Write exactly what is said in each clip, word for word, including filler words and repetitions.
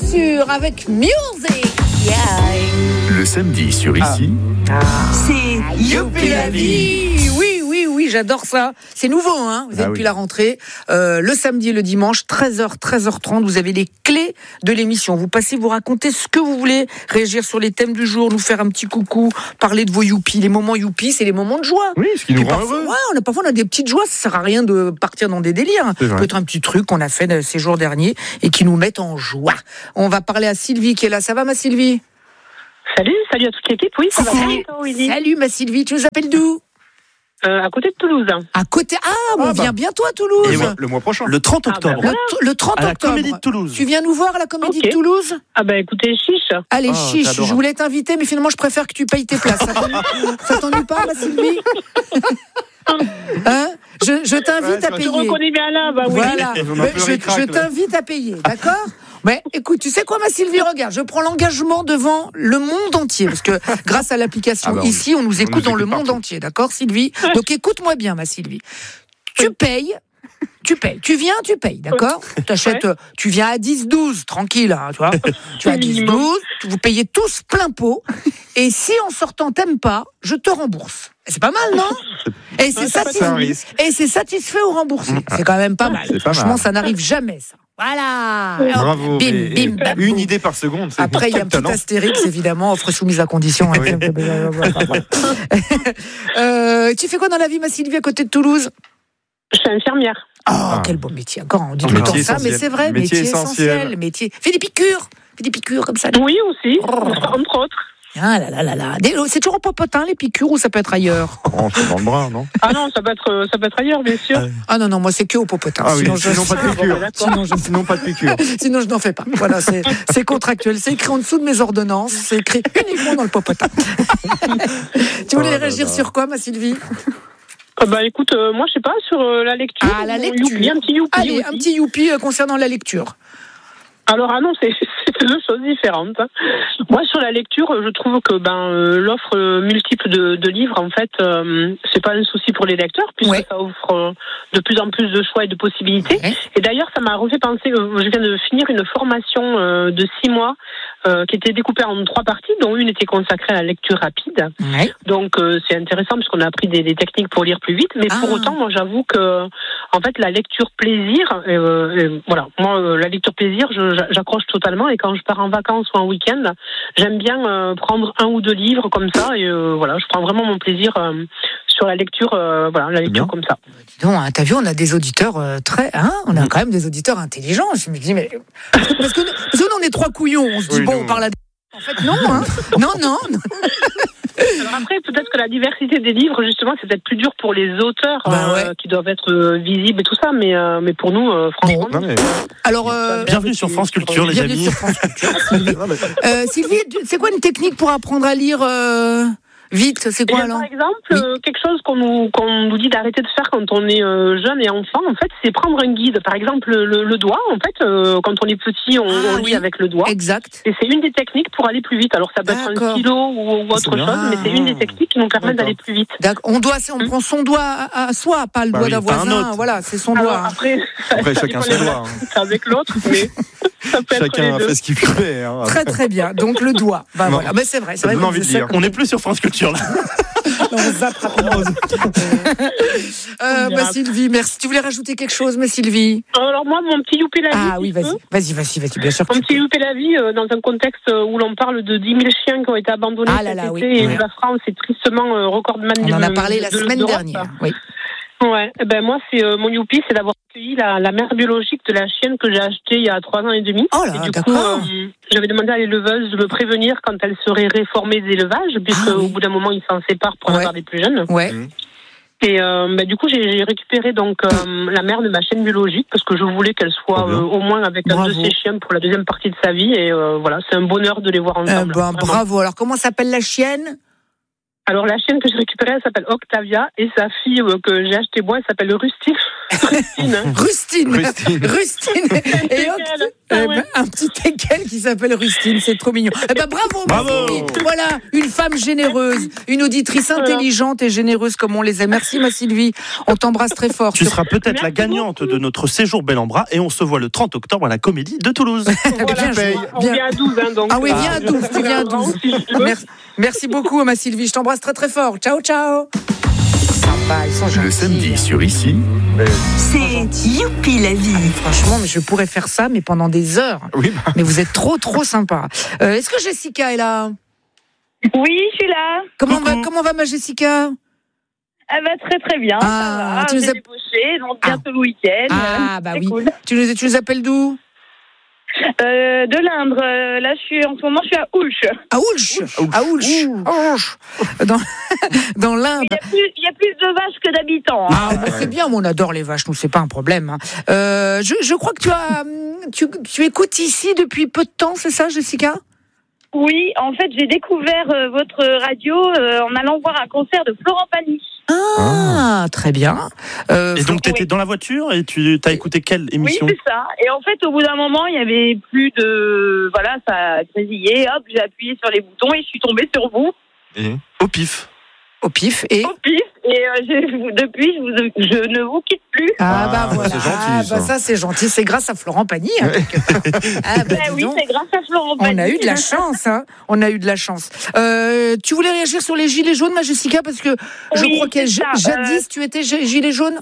sûr, avec Music. Yeah. Le samedi sur Ici, Ah. C'est Youpi la vie. Oui, oui, oui, j'adore ça. C'est nouveau, hein. Vous êtes Ah depuis oui. la rentrée. Euh, le samedi et le dimanche, treize heures, treize heures trente, vous avez les clés de l'émission. Vous passez, vous racontez ce que vous voulez, réagir sur les thèmes du jour, nous faire un petit coucou, parler de vos youpi. Les moments youpi, c'est les moments de joie. oui, ce qui nous Puis rend parfois, heureux. ouais, on a, parfois on a des petites joies, ça sert à rien de partir dans des délires. C'est vrai. Peut-être un petit truc qu'on a fait ces jours derniers et qui nous met en joie. On va parler à Sylvie qui est là. Ça va, ma Sylvie? Salut, salut à toute l'équipe. Oui, ça va Salut. bien, toi, Willy. Salut, ma Sylvie. Tu nous appelles d'où? Euh, à côté de Toulouse. À côté. Ah, on Ah, bah. vient bientôt à Toulouse. Et ouais, le mois prochain. Le trente Ah, bah, octobre. Le, t- le trente À la octobre. Comédie de Toulouse. Tu viens nous voir à la Comédie Ok. de Toulouse? Ah bah écoutez, chiche. Allez, Ah, chiche, j'adore. je voulais t'inviter, mais finalement, je préfère que tu payes tes places. Ça t'ennuie, ça t'ennuie pas, ma Sylvie? Hein? Je, je t'invite Ouais, à je Je payer. reconnais bien là, bah oui. Voilà. Ils ont un Mais peu je, ric-rac, je là. t'invite à payer, d'accord? Mais écoute, tu sais quoi, ma Sylvie, regarde, je prends l'engagement devant le monde entier, parce que grâce à l'application Ah bah, on- ici, on nous on écoute nous dans le écoute monde partout. entier, d'accord, Sylvie? Donc écoute-moi bien, ma Sylvie. Tu payes. Tu payes, tu viens, tu payes, d'accord? T'achètes, Ouais. euh, tu viens à dix douze, tranquille, hein, tu vois. Tu as dix douze, vous payez tous plein pot, et si en sortant t'aimes pas, je te rembourse. Et c'est pas mal, non? Et c'est c'est pas C'est un satisfait, risque. et c'est satisfait ou remboursé. C'est quand même pas mal. C'est pas Franchement, mal. ça n'arrive jamais, ça. Voilà. Bravo. Bim, Et- et bim, bam, une boum. idée par seconde. C'est Après, il y a un quel petit talent. astérix, évidemment, offre soumise à condition. Oui. euh, tu fais quoi dans la vie, ma Sylvie, à côté de Toulouse? Je suis infirmière. Oh, Ah. quel beau métier. Encore, on dit Un tout le temps métier ça, mais essentiel. c'est vrai, Métier métier, essentiel. essentiel. Métier. Fais des piqûres. Fais des piqûres comme ça. Oui aussi, Oh. entre autres. Ah là là là là. Des- C'est toujours au popotin, les piqûres, ou ça peut être ailleurs? Oh, c'est dans le bras, non? Ah non, ça peut être, ça peut être ailleurs, bien sûr. Ah non, non, moi, c'est que au popotin. Ah oui, sinon, je... sinon pas de piqûre. sinon, je... Sinon pas de piqûre. sinon, je n'en fais pas. Voilà, c'est c'est contractuel. C'est écrit en dessous de mes ordonnances. C'est écrit uniquement dans le popotin. Tu voulais Oh là réagir là. sur quoi, ma Sylvie? Ah bah écoute, euh, moi je sais pas, sur euh, la lecture. Ah, la ou lecture. youpi, un petit youpi Allez, aussi. un petit youpi euh, concernant la lecture. Alors ah non, c'est c'est deux choses différentes. hein. Moi sur la lecture, je trouve que ben euh, l'offre euh, multiple de, de livres en fait, euh, c'est pas un souci pour les lecteurs puisque Ouais. ça offre euh, de plus en plus de choix et de possibilités. Ouais. Et d'ailleurs, ça m'a refait penser. euh, je viens de finir une formation euh, de six mois euh, qui était découpée en trois parties, dont une était consacrée à la lecture rapide. Ouais. Donc euh, c'est intéressant parce qu'on a appris des, des techniques pour lire plus vite. Mais pour Ah. autant, moi j'avoue que en fait la lecture plaisir, euh, euh, voilà, moi euh, la lecture plaisir, je, j'accroche totalement. Et quand je pars en vacances ou en week-end, j'aime bien euh, prendre un ou deux livres comme ça. Et euh, voilà, je prends vraiment mon plaisir euh, sur la lecture, euh, voilà, la lecture Bien. comme ça. Dis donc, hein, t'as vu, on a des auditeurs euh, très, hein, on a quand même des auditeurs intelligents. Je me dis, mais parce que, parce que nous, on est trois couillons. On se dit Oui, bon, nous, on parle à. En fait, non, hein. Non, non. non. Alors après, peut-être que la diversité des livres, justement, c'est peut-être plus dur pour les auteurs Bah euh, ouais. qui doivent être euh, visibles et tout ça. Mais euh, mais pour nous, euh, franchement. Non, mais... Alors, euh, Bienvenue sur France Culture, les bienvenue amis. sur France Culture, Sylvie. non, mais... Euh, Sylvie, tu- c'est quoi une technique pour apprendre à lire euh, vite? C'est Eh quoi bien, alors? par exemple, Oui. euh, quelque chose qu'on nous, qu'on nous dit d'arrêter de faire quand on est euh, jeune et enfant, en fait, c'est prendre un guide. Par exemple, le, le doigt, en fait, euh, quand on est petit, on, Ah, on lit oui. avec le doigt. Exact. Et c'est une des techniques pour aller plus vite. Alors, ça peut être D'accord. un stylo ou, ou autre C'est bien. chose, mais c'est une des techniques qui nous permet D'accord. d'aller plus vite. D'accord. On doit, on prend son doigt à, à soi, pas le Bah doigt oui, d'un pas un voisin. autre. Voilà, c'est son Alors, doigt. hein. après, Après, ça chacun dépend ses des doigts. hein. c'est avec l'autre, mais ça peut être Chacun les a deux. fait ce qu'il pouvait. Hein. Très très bien. Donc le doigt. Bah Non. voilà. Mais c'est vrai. C'est Ça vrai donne qu'on envie de faisait ça lire. quand- On n'est plus sur France Culture là. on zappe rapidement. Euh, bah, Sylvie, merci. Tu voulais rajouter quelque chose, mais Sylvie? Alors, moi, mon petit youpi la vie. Ah si oui, tu vas-y, veux. vas-y, vas-y, vas-y, bien sûr. que Un tu petit youpi la vie euh, dans un contexte où l'on parle de dix mille chiens qui ont été abandonnés Ah là cet là, oui. été et Ouais. où la France est tristement euh, recordman On de en a parlé la de- semaine d'Europe. dernière. Oui. Ouais, eh ben moi c'est euh, mon youpi, c'est d'avoir accueilli la, la mère biologique de la chienne que j'ai achetée il y a trois ans et demi. Oh là, et du d'accord. coup, euh, j'avais demandé à l'éleveuse de me prévenir quand elle serait réformée d'élevage, puisque Ah oui. au bout d'un moment ils s'en séparent pour en Ouais. avoir des plus jeunes. Ouais. Et euh, bah, du coup j'ai, j'ai récupéré donc euh, la mère de ma chienne biologique parce que je voulais qu'elle soit Trop bien. euh, au moins avec un Bravo. de ses chiens pour la deuxième partie de sa vie. Et euh, voilà, c'est un bonheur de les voir Euh, ensemble. ben, Vraiment. bravo. Alors, comment s'appelle la chienne? Alors la chienne que j'ai récupérée, elle s'appelle Octavia et sa fille euh, que j'ai achetée moi, elle s'appelle Rustine. Rustine, hein. Rustine. Rustine. Rustine. Et, C'est Oct- elle. Eh ben, un petit teckel qui s'appelle Rustine, c'est trop mignon. Eh ben, bravo, Bravo. Sylvie. Voilà, une femme généreuse, une auditrice intelligente et généreuse comme on les aime. Merci, ma Sylvie. On t'embrasse très fort. Tu seras peut-être Merci la gagnante de notre séjour Bel en Bras et on se voit le trente octobre à la Comédie de Toulouse. Bien joué. On Bien. vient à douze, hein, donc. Ah oui, viens à douze, tu viens à douze. Merci, merci beaucoup, ma Sylvie. Je t'embrasse très très fort. Ciao, ciao. Sympa, ils sont gentils. Le samedi sur Ici, C'est youpi la vie. Franchement, mais je pourrais faire ça, mais pendant des heures. Oui, bah, Mais vous êtes trop, trop sympa. Euh, est-ce que Jessica est là? Oui, je suis là. Comment Coucou. va, comment va ma Jessica? Elle va très très bien. Ah, ça va. tu nous J'ai as- débauché, donc bientôt le week-end. Ah, bah C'est oui. cool. Tu nous, tu nous appelles d'où? Euh, de l'Indre. euh, Là, je suis en ce moment, je suis à Ouche. À Oulch. À Oulch. Oulch. Dans, dans l'Inde. Il y a plus, il y a plus de vaches que d'habitants. hein. Ah, bah, c'est bien, on adore les vaches, nous, c'est pas un problème. hein. Euh, je, je crois que tu as, hum, tu, tu écoutes ici depuis peu de temps, c'est ça, Jessica? Oui, en fait, j'ai découvert euh, votre radio euh, en allant voir un concert de Florent Pagny. Ah, très bien. Euh, Et donc, tu étais oui. dans la voiture et tu as écouté quelle Oui, émission? c'est ça. Et en fait, au bout d'un moment, il y avait plus de... Voilà, ça a grésillé. Hop, j'ai appuyé sur les boutons et je suis tombée sur vous. et Au pif. au pif et. Au pif. Et euh, j'ai- depuis, je, vous, je ne vous quitte plus. Ah, Ah, bah voilà. c'est gentil, Ah, bah, ça. ça, c'est gentil. C'est grâce à Florent Pagny. Hein, quelque part. Ah, bah, Ben dis oui, donc. c'est grâce à Florent Pagny. On a eu de la chance, hein. On a eu de la chance. Euh, tu voulais réagir sur les gilets jaunes, ma Jessica, parce que je Oui, crois que c'est ja- ça. jadis tu étais gi- gilet jaune.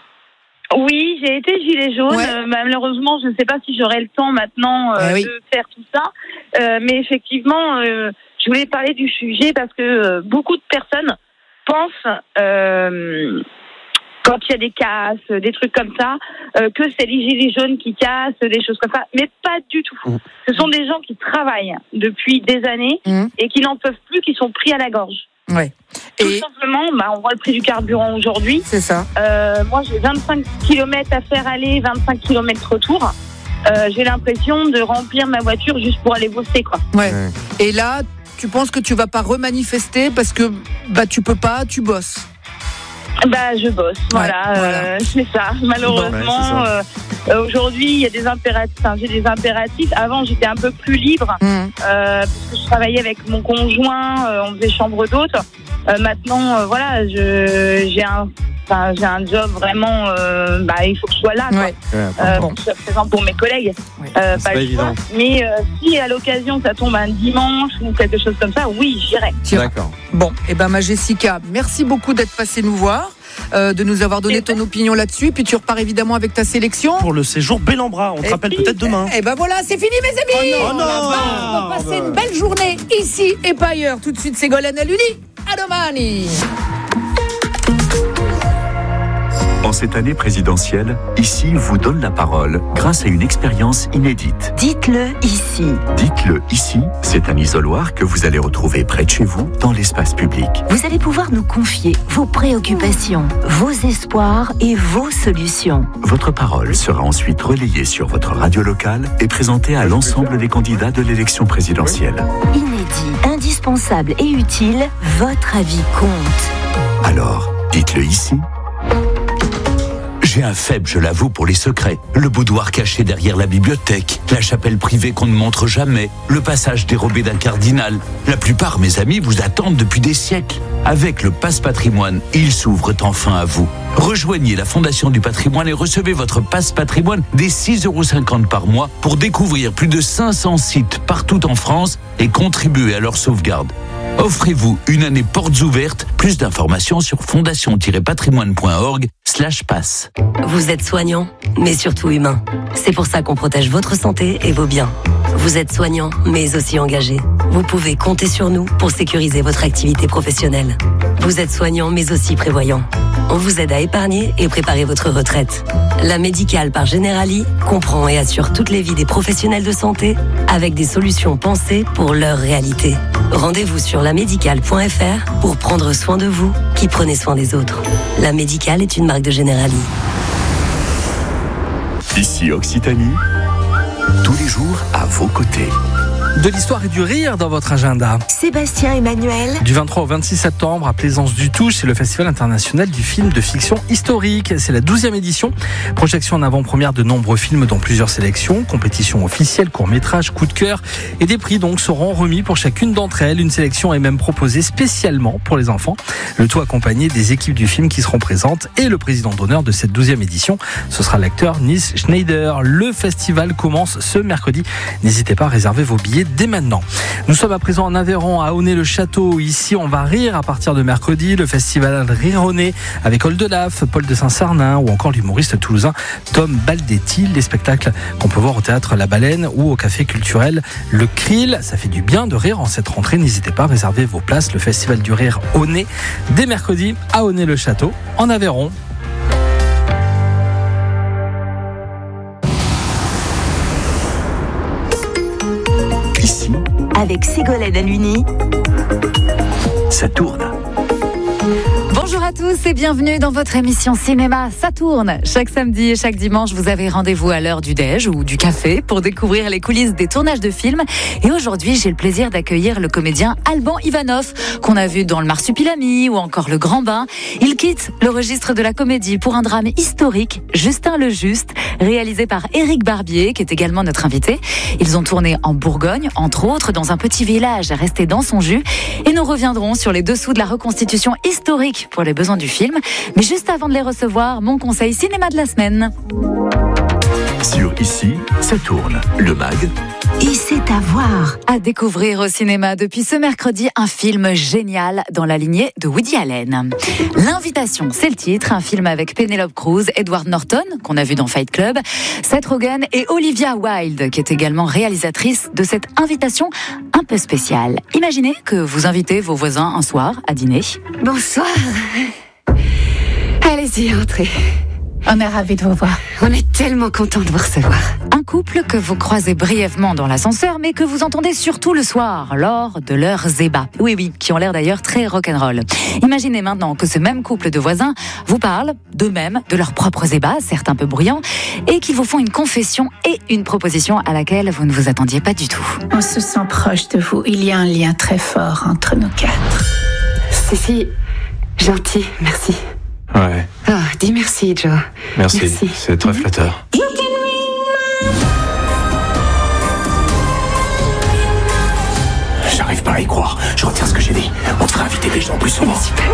Oui, j'ai été gilet jaune. Ouais. Euh, malheureusement, je ne sais pas si j'aurai le temps maintenant euh, Eh oui. de faire tout ça. Euh, mais effectivement, euh, je voulais parler du sujet parce que euh, beaucoup de personnes pensent, euh, quand il y a des casses, des trucs comme ça, euh, que c'est les gilets jaunes qui cassent, des choses comme ça. Mais pas du tout. Mmh. Ce sont des gens qui travaillent depuis des années Mmh. et qui n'en peuvent plus, qui sont pris à la gorge. Ouais. Tout Et simplement, bah, on voit le prix du carburant aujourd'hui. c'est ça. Euh, moi, j'ai vingt-cinq kilomètres à faire aller, vingt-cinq kilomètres retour. Euh, j'ai l'impression de remplir ma voiture juste pour aller bosser, quoi. Ouais. Ouais. Et là, tu penses que tu vas pas remanifester parce que bah tu peux pas, tu bosses. Bah, je bosse, voilà, voilà. euh, c'est ça. Malheureusement, Bon, ouais, euh, euh, aujourd'hui, il y a des impératifs. Enfin, j'ai des impératifs. Avant, j'étais un peu plus libre Mmh. euh, parce que je travaillais avec mon conjoint, euh, on faisait chambre d'hôte. Euh, maintenant, euh, voilà, je j'ai un, enfin, j'ai un job vraiment. Euh, bah, il faut que je sois là, quoi. Ouais. ouais, Euh, Bon. pour que je sois présent pour mes collègues. Ouais. Euh, C'est pas pas le choix. évident. Mais euh, si à l'occasion ça tombe un dimanche ou quelque chose comme ça, oui, j'irai. Tiens. D'accord. Bon, et ben ma Jessica, merci beaucoup d'être passée nous voir, euh, de nous avoir donné ton opinion là-dessus. Puis tu repars évidemment avec ta sélection. Pour le séjour Bel en Bras. On te Et rappelle puis, peut-être demain. Et ben voilà, c'est fini mes amis. Oh non, On va passer une belle journée ici et pas ailleurs. Tout de suite, c'est Golden Luni. À domani. en cette année présidentielle, Ici vous donne la parole grâce à une expérience inédite. Dites-le ici. Dites-le ici, c'est un isoloir que vous allez retrouver près de chez vous dans l'espace public. Vous allez pouvoir nous confier vos préoccupations, vos espoirs et vos solutions. Votre parole sera ensuite relayée sur votre radio locale et présentée à l'ensemble des candidats de l'élection présidentielle. Inédit, indispensable et utile, votre avis compte. Alors, dites-le ici. J'ai un faible, je l'avoue, pour les secrets. Le boudoir caché derrière la bibliothèque, la chapelle privée qu'on ne montre jamais, le passage dérobé d'un cardinal. La plupart, mes amis, vous attendent depuis des siècles. Avec le Passe Patrimoine, ils s'ouvrent enfin à vous. Rejoignez la Fondation du Patrimoine et recevez votre Passe Patrimoine dès six euros cinquante par mois pour découvrir plus de cinq cents sites partout en France et contribuer à leur sauvegarde. Offrez-vous une année portes ouvertes. Plus d'informations sur fondation-patrimoine.org slash passe. Vous êtes soignant, mais surtout humain. C'est pour ça qu'on protège votre santé et vos biens. Vous êtes soignant, mais aussi engagé. Vous pouvez compter sur nous pour sécuriser votre activité professionnelle. Vous êtes soignant, mais aussi prévoyant. On vous aide à épargner et préparer votre retraite. La Médicale par Generali comprend et assure toutes les vies des professionnels de santé avec des solutions pensées pour leur réalité. Rendez-vous sur la médicale point f r pour prendre soin de vous qui prenez soin des autres. La Médicale est une marque de Generali. Ici Occitanie, tous les jours à vos côtés. De l'histoire et du rire dans votre agenda. Sébastien Emmanuel. Du vingt-trois au vingt-six septembre à Plaisance-du-Touche, c'est le Festival international du film de fiction historique. C'est la douzième édition. Projection en avant-première de nombreux films dans plusieurs sélections, compétition officielle, court-métrage, coup de cœur et des prix donc seront remis pour chacune d'entre elles. Une sélection est même proposée spécialement pour les enfants. Le tout accompagné des équipes du film qui seront présentes et le président d'honneur de cette douzième édition, ce sera l'acteur Nils Schneider. Le festival commence ce mercredi. N'hésitez pas à réserver vos billets dès maintenant. Nous sommes à présent en Aveyron, à Aunay-le-Château. Ici, on va rire à partir de mercredi. Le festival Rire-Aunay avec Oldelaf, Paul de Saint-Sarnin ou encore l'humoriste toulousain Tom Baldetti. Les spectacles qu'on peut voir au théâtre La Baleine ou au café culturel Le Krill. Ça fait du bien de rire en cette rentrée. N'hésitez pas à réserver vos places. Le festival du Rire Aunay dès mercredi à Aunay-le-Château en Aveyron. Ici, avec Ségolène Aluni, ça tourne. Bonjour à tous et bienvenue dans votre émission Cinéma, ça tourne. Chaque samedi et chaque dimanche, vous avez rendez-vous à l'heure du déj ou du café pour découvrir les coulisses des tournages de films. Et aujourd'hui, j'ai le plaisir d'accueillir le comédien Alban Ivanov, qu'on a vu dans Le Marsupilami ou encore Le Grand Bain. Il quitte le registre de la comédie pour un drame historique, Justin le Juste, réalisé par Éric Barbier, qui est également notre invité. Ils ont tourné en Bourgogne, entre autres, dans un petit village resté dans son jus. Et nous reviendrons sur les dessous de la reconstitution historique pour les besoins du film. Mais juste avant de les recevoir, mon conseil cinéma de la semaine. Sur Ici, ça tourne. Le mag. et c'est à voir. À découvrir au cinéma depuis ce mercredi, un film génial dans la lignée de Woody Allen. L'invitation, c'est le titre, un film avec Penelope Cruz, Edward Norton, qu'on a vu dans Fight Club, Seth Rogen et Olivia Wilde, qui est également réalisatrice de cette invitation un peu spéciale. Imaginez que vous invitez vos voisins un soir à dîner. Bonsoir. Allez-y, entrez. On est ravis de vous voir. On est tellement contents de vous recevoir. Un couple que vous croisez brièvement dans l'ascenseur, mais que vous entendez surtout le soir, lors de leurs ébats. Oui, oui, qui ont l'air d'ailleurs très rock'n'roll. Imaginez maintenant que ce même couple de voisins vous parle d'eux-mêmes, de leurs propres ébats, certes un peu bruyants, et qu'ils vous font une confession et une proposition à laquelle vous ne vous attendiez pas du tout. On se sent proche de vous. Il y a un lien très fort entre nous quatre. C'est si gentil, merci. Ouais. Oh, dis merci, Joe. Merci, merci. C'est très flatteur. J'arrive pas à y croire. Je retire ce que j'ai dit. On devrait inviter des gens plus souvent. Super.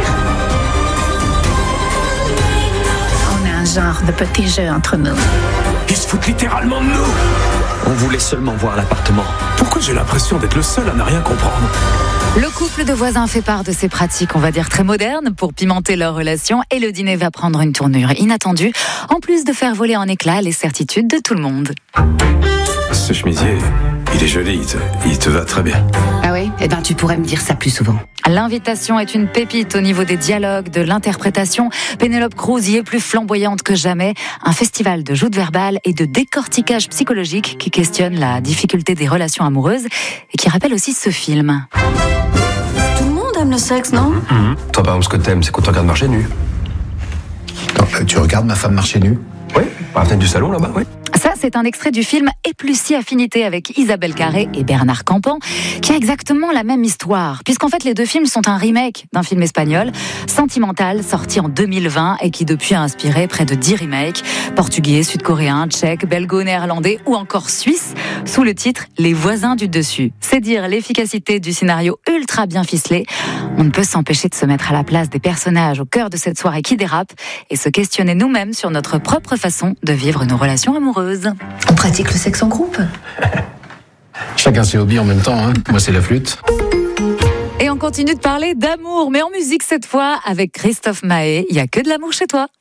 On a un genre de petit jeu entre nous. Ils se foutent littéralement de nous. On voulait seulement voir l'appartement. Pourquoi j'ai l'impression d'être le seul à ne rien comprendre ? Le couple de voisins fait part de ses pratiques, on va dire très modernes, pour pimenter leur relation, et le dîner va prendre une tournure inattendue, en plus de faire voler en éclats les certitudes de tout le monde. Ce chemisier, il est joli, il te, il te va très bien. Ah oui ? Eh ben, tu pourrais me dire ça plus souvent. L'invitation est une pépite au niveau des dialogues, de l'interprétation. Penelope Cruz y est plus flamboyante que jamais. Un festival de joutes verbales et de décortiquage psychologique qui questionne la difficulté des relations amoureuses et qui rappelle aussi ce film. Tout le monde aime le sexe, non ? Mmh. Toi, par exemple, ce que t'aimes, c'est qu'on te regarde marcher nu. Non, tu regardes ma femme marcher nue ? Oui, par la fenêtre du salon, là-bas, oui. Ça, c'est un extrait du film Et plus si affinité avec Isabelle Carré et Bernard Campan, qui a exactement la même histoire, puisqu'en fait les deux films sont un remake d'un film espagnol, Sentimental, sorti en deux mille vingt et qui depuis a inspiré près de dix remakes, portugais, sud-coréens, tchèques, belgo-néerlandais ou encore suisses, sous le titre Les voisins du dessus. C'est dire l'efficacité du scénario ultra bien ficelé. On ne peut s'empêcher de se mettre à la place des personnages au cœur de cette soirée qui dérape et se questionner nous-mêmes sur notre propre façon de vivre nos relations amoureuses. On pratique le sexe en groupe ? Chacun ses hobbies en même temps, hein. Moi c'est la flûte. Et on continue de parler d'amour, mais en musique cette fois, avec Christophe Maé. Il n'y a que de l'amour chez toi.